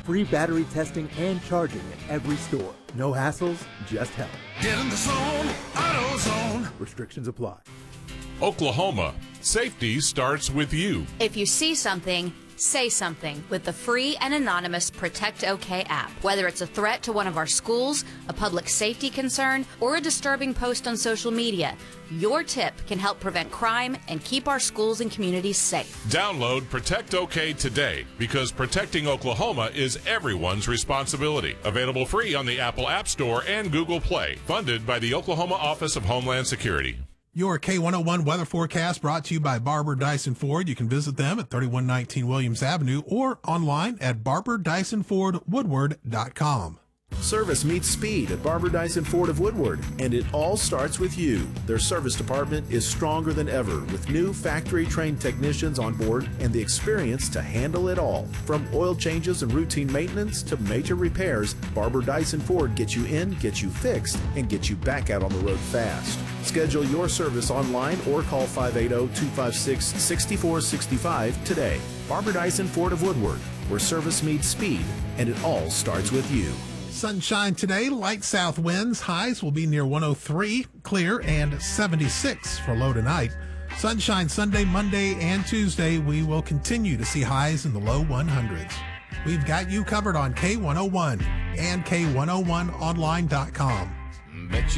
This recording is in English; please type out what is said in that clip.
Free battery testing and charging at every store. No hassles, just help. Get in the zone, AutoZone. Restrictions apply. Oklahoma, safety starts with you. If you see something, say something with the free and anonymous Protect OK app. Whether it's a threat to one of our schools, a public safety concern, or a disturbing post on social media, your tip can help prevent crime and keep our schools and communities safe. Download Protect OK today, because protecting Oklahoma is everyone's responsibility. Available free on the Apple App Store and Google Play. Funded by the Oklahoma Office of Homeland Security. Your K101 weather forecast brought to you by Barber Dyson Ford. You can visit them at 3119 Williams Avenue or online at barberdysonfordwoodward.com. Service meets speed at Barber Dyson Ford of Woodward, and it all starts with you. Their service department is stronger than ever, with new factory-trained technicians on board and the experience to handle it all. From oil changes and routine maintenance to major repairs, Barber Dyson Ford gets you in, gets you fixed, and gets you back out on the road fast. Schedule your service online or call 580-256-6465 today. Barber Dyson Ford of Woodward, where service meets speed, and it all starts with you. Sunshine today, light south winds. Highs will be near 103, clear, and 76 for low tonight. Sunshine Sunday, Monday, and Tuesday. We will continue to see highs in the low 100s. We've got you covered on K101 and K101online.com. Bet you